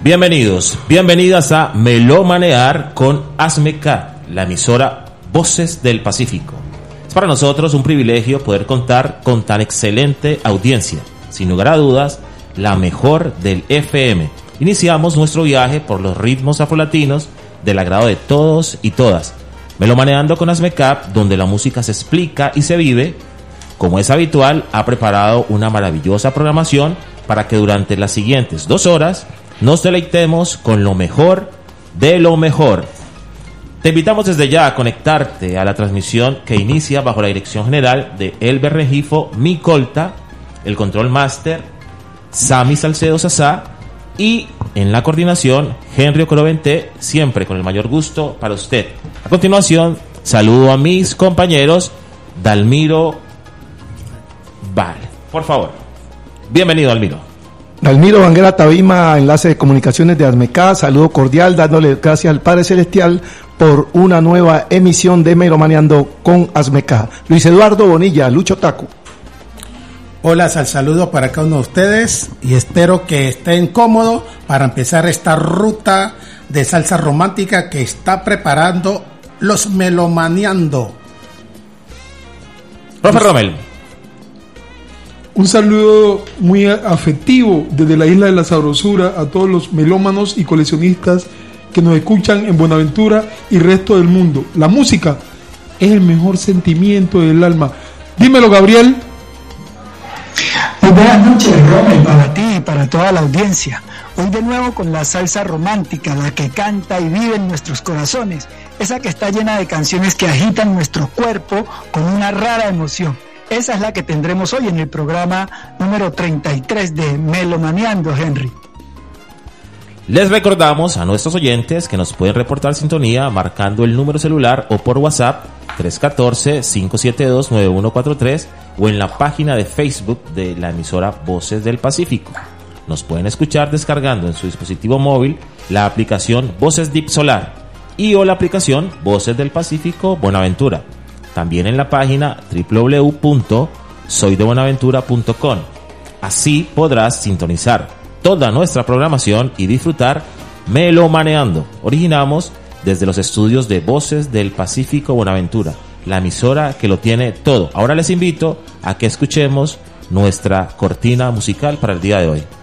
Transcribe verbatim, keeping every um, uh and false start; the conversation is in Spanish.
Bienvenidos, bienvenidas a Melomanear con Asmeca, la emisora Voces del Pacífico. Es para nosotros un privilegio poder contar con tan excelente audiencia. Sin lugar a dudas, la mejor del F M. Iniciamos nuestro viaje por los ritmos afrolatinos del agrado de todos y todas. Melomaneando con Asmeca, donde la música se explica y se vive. Como es habitual, ha preparado una maravillosa programación para que durante las siguientes dos horas nos deleitemos con lo mejor de lo mejor. Te invitamos desde ya a conectarte a la transmisión que inicia bajo la dirección general de Elber Regifo Micolta, el control máster Sami Salcedo Sasá y en la coordinación Henry Coroventé, siempre con el mayor gusto para usted. A continuación, saludo a mis compañeros Dalmiro Val. Por favor, bienvenido Dalmiro. Dalmiro Banguera Tabima, enlace de comunicaciones de Asmeca, saludo cordial, dándole gracias al Padre Celestial por una nueva emisión de Melomaneando con Asmeca. Luis Eduardo Bonilla, Lucho Taku. Hola, sal saludo para cada uno de ustedes y espero que estén cómodos para empezar esta ruta de salsa romántica que está preparando los Melomaneando. Profe Rommel. Un saludo muy afectivo desde la Isla de la Sabrosura a todos los melómanos y coleccionistas que nos escuchan en Buenaventura y resto del mundo. La música es el mejor sentimiento del alma. Dímelo, Gabriel. Muy buenas noches, Rommel, para ti y para toda la audiencia. Hoy de nuevo con la salsa romántica, la que canta y vive en nuestros corazones, esa que está llena de canciones que agitan nuestro cuerpo con una rara emoción. Esa es la que tendremos hoy en el programa número treinta y tres de Melomaneando, Henry. Les recordamos a nuestros oyentes que nos pueden reportar sintonía marcando el número celular o por WhatsApp tres uno cuatro, cinco siete dos, nueve uno cuatro tres o en la página de Facebook de la emisora Voces del Pacífico. Nos pueden escuchar descargando en su dispositivo móvil la aplicación Voces Deep Solar y o la aplicación Voces del Pacífico Buenaventura. También en la página doble u doble u doble u punto soy de buenaventura punto com. Así podrás sintonizar toda nuestra programación y disfrutar Melomaneando. Originamos desde los estudios de Voces del Pacífico Buenaventura, la emisora que lo tiene todo. Ahora les invito a que escuchemos nuestra cortina musical para el día de hoy.